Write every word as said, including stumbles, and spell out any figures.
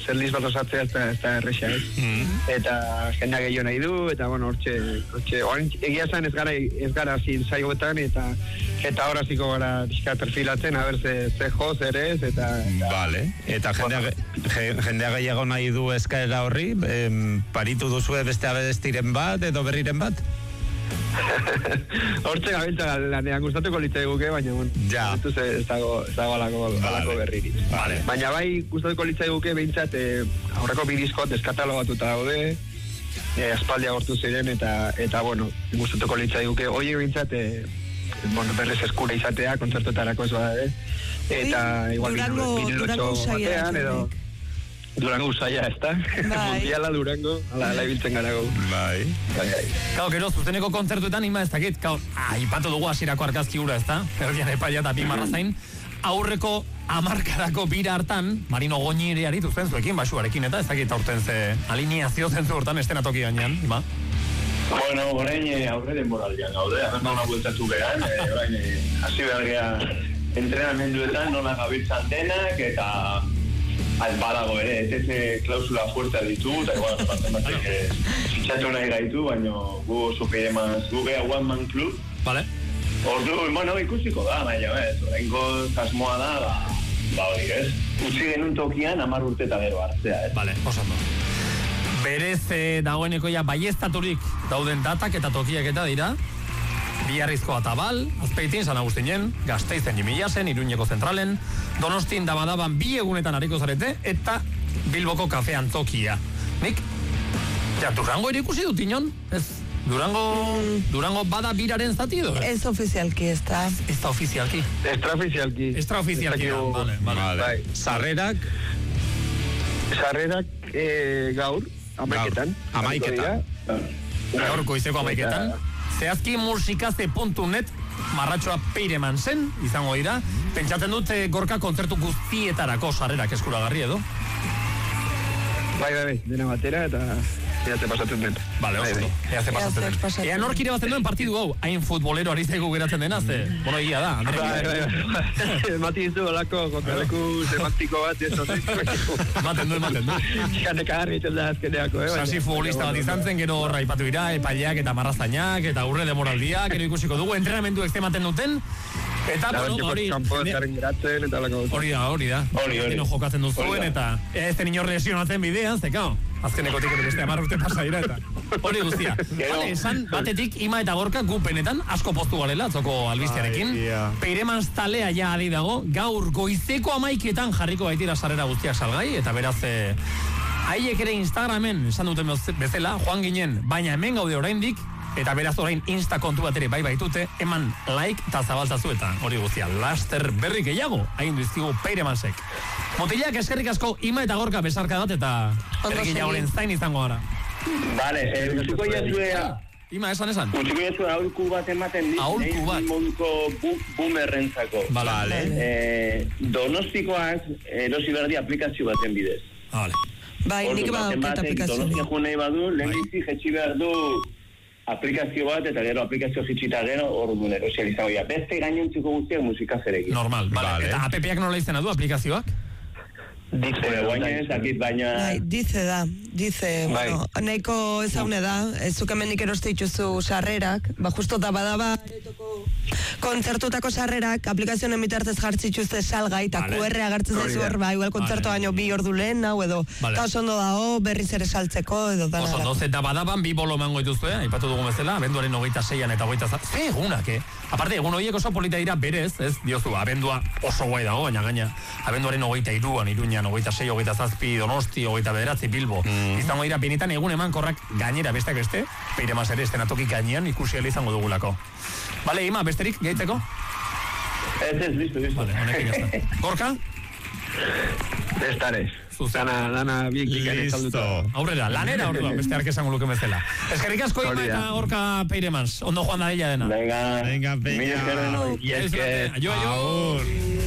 zerliz bat osatzea ez da, ez da erresa, ez? Mm. Eta jendea gehiago nahi du, eta bueno, hortxe, hortxe, orain egia zen ez gara, ez gara zin zaigoetan, eta eta horaziko gara pixka perfilatzen, haber ze, ze jo, zer ez, eta... eta vale, eta jendea, jendea gehiago nahi du eskaera horri, em, paritu duzue beste abestiren bat, edo berriren bat? Hortxe gabiltza lanean gustatuko litzai guke, baina bueno, ja. ez dago, ez dago alako, vale. alako berriri. Vale. Baina bai gustatuko litzai guke behintzat eh, aurreko bi diskot deskatalogatuta daude, eh, aspaldia gortu ziren eta eta bueno, gustatuko litzai guke. Oie behintzat eh, bueno, berrez eskura izatea kontzertuetarako ez bada, eh? Eta igual Durango batean edo Durango usaia, ez da? Mundiala Durango, ala, ala ibiltzen garago. Bai. Kau, gero, zuzeneko kontzertuetan ima ez dakit, kau, ah, ipatu dugu hasierako argazki hura, ez da? Erdian epaia eta pimarra zain. Aurreko amarkadako bira hartan, Marino Goñiri aritu zen zuekin, basuarekin, eta ez dakit aurten ze alineazio zen zu hortan estenatoki gainean, ima? Bueno, orain aurre denboraldian gaude, haber nauna bueltatu behan, orain hasi behar geha entrenamenduetan nola gabiltzan denak, eta badago ere, etete klausula fuertea ditu, eta igual, batzen batek fitxatu nahi gaitu, baina gu oso peiremaz, gu geha one man club. Vale. Ordu, bueno, ikusiko da, baina ez, oraingo zasmoa da, ba, ba hori ez. Utsi genuen tokian, amar urte eta gero hartzea, ez. Vale, osando. Berez eh, dagoeneko ja baiestaturik dauden datak eta tokiak eta dira, Biarrizko Atabal, Azpeitin, San Agustinen, Gasteizen Jimilasen, Iruñeko Zentralen, Donostin Dabadaban bi egunetan hariko zarete, eta Bilboko kafean tokia. Nik, ja, Durango ere ikusi dut inon? Ez, Durango, mm. Durango bada biraren zati edo? Ez ofizialki, ez da. Ez da ofizialki. Extraofizialki. Extraofizialki, vale, vale. Bai. Sarrerak? Sarrerak eh, gaur, amaiketan. Amaiketan. Gaur goizeko amaiketan. Zehazki musikaze puntu net marratxoa peireman zen, izango dira. Pentsatzen dut gorka kontzertu guztietarako sarrerak eskuragarri edo? Bai, bai, bai, dena batera eta ea ze pasatzen den. Bale, oso, ea ze pasatzen den. Ea nork irabazen duen partidu hau, hain futbolero ari zaigu geratzen dena, ze, bueno, egia da. Bai, bai, bai, mati izu olako jokaleku semantiko bat, eso, ematen du, ematen du. Txaneka garri iten da azkeneako, eh? Sasi futbolista bat izan zen, gero raipatu dira, epaileak eta marrazainak, eta urre demoraldiak, gero ikusiko dugu, entrenamendu ematen duten, eta, bueno, hori... Hori da, hori da. Hori, hori. Jokatzen duzuen, eta ez zen inor lesionatzen bidean, zekao. Azkeneko tikete beste amar urte pasa dira, eta hori guztia. Vale, esan, batetik, Ima eta Gorka gupenetan asko poztu galela, atzoko albistearekin. Peiremans talea ja adi dago, gaur goizeko amaiketan jarriko baitira sarrera guztiak salgai, eta beraz, haiek ere Instagramen, esan duten bezala, joan ginen, baina hemen gaude oraindik, eta beraz orain Insta kontu bat ere bai baitute, eman like eta zabaltzazu eta hori guztia, laster berri gehiago, hain duztigu Peiremansek. Motilak eskerrik asko Ima eta Gorka besarka bat eta berri gehiagoren zain izango gara. Vale, eh, utziko jazuea... Ima, esan, esan. Utziko jazuea aholku bat ematen dit, aholku bat. moduko bu, boomerrentzako. Vale. Eh, donostikoak erosi berdi aplikazio baten bidez. Vale. Bai, nik badauket aplikazio. Donostia jo nahi badu, lehen bizi jetxi behar du aplikazio bat, eta gero aplikazio jitxita gero hor duen erosializango. Beste gainontziko guztiak musika zerekin. Normal, vale. Vale. Eta app-ak nola izena du aplikazioak? Dice, baina ez dakit, baina... Bai, dice da, dice, bueno, nahiko ezaune da, ez zukemenik eroste dituzu sarrerak, ba, justo da badaba, kontzertutako sarrerak, aplikazioen emitartez jartzituzte salgai, eta Q R agertzen zaizu hor, ba, igual kontzertu baino bi ordu lehen, hau edo, eta oso ondo da, o, berriz ere saltzeko, edo da. Oso ondo, eta badaban bi bolo emango dituzue, aipatu dugu bezala, abenduaren hogeita seian eta hogeita zaz, ze egunak, eh? Aparte, egun horiek oso polita dira berez, ez, diozu, abendua oso guai dago, baina gaina, abenduaren hogeita iruan, iruñan, hogeita sei, hogeita zazpi, Donosti, hogeita bederatzi, Bilbo. Mm. Izango dira, benetan egun eman korrak gainera besteak beste, Peiremans ere estenatoki gainean ikusi izango dugulako. Bale, Ima, besterik, gehitzeko? Ez, ez, listo, listo. Vale, honekin jazta. Gorka? Estarez. Dana, dana, bien kikan estalduta. Aurrera, lanera orduan, beste arke esango luke bezala. Eskerrik asko Ima eta Gorka Peiremans. Ondo joan da dela dena. Venga, venga, venga. Mil esker denoi. Aio, aio.